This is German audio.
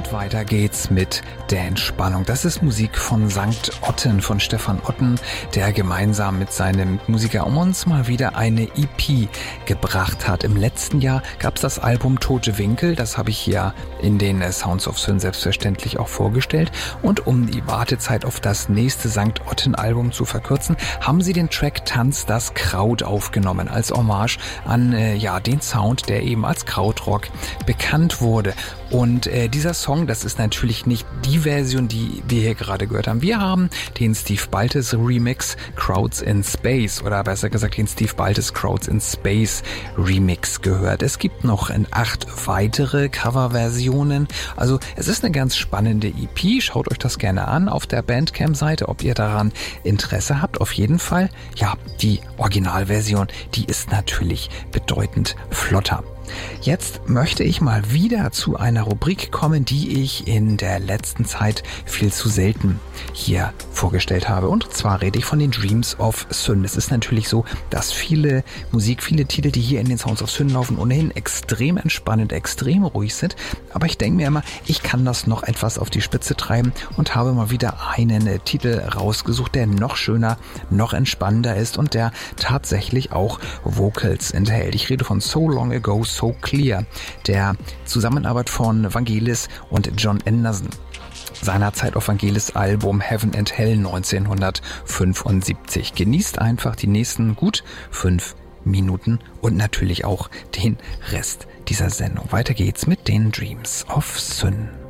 Und weiter geht's mit der Entspannung. Das ist Musik von St. Otten, von Stefan Otten, der gemeinsam mit seinem Musiker um uns mal wieder eine EP gebracht hat. Im letzten Jahr gab's das Album Tote Winkel. Das habe ich hier in den Sounds of Syn selbstverständlich auch vorgestellt. Und um die Wartezeit auf das nächste St. Otten-Album zu verkürzen, haben sie den Track Tanz das Kraut aufgenommen als Hommage an den Sound, der eben als Krautrock bekannt wurde. Und dieser Song, das ist natürlich nicht die Version, die wir hier gerade gehört haben. Wir haben den Steve Baltes Remix Crowds in Space oder besser gesagt den Steve Baltes Crowds in Space Remix gehört. Es gibt noch 8 weitere Coverversionen. Also es ist eine ganz spannende EP. Schaut euch das gerne an auf der Bandcamp-Seite, ob ihr daran Interesse habt. Auf jeden Fall, ja, die Originalversion, die ist natürlich bedeutend flotter. Jetzt möchte ich mal wieder zu einer Rubrik kommen, die ich in der letzten Zeit viel zu selten hier vorgestellt habe. Und zwar rede ich von den Dreams of Syn. Es ist natürlich so, dass viele Titel, die hier in den Sounds of Syn laufen, ohnehin extrem entspannend, extrem ruhig sind. Aber ich denke mir immer, ich kann das noch etwas auf die Spitze treiben und habe mal wieder einen Titel rausgesucht, der noch schöner, noch entspannender ist und der tatsächlich auch Vocals enthält. Ich rede von So Long Ago, So Clear, der Zusammenarbeit von Vangelis und Jon Anderson. Seinerzeit auf Vangelis Album Heaven and Hell 1975. Genießt einfach die nächsten gut 5 Minuten und natürlich auch den Rest dieser Sendung. Weiter geht's mit den Dreams of Syn.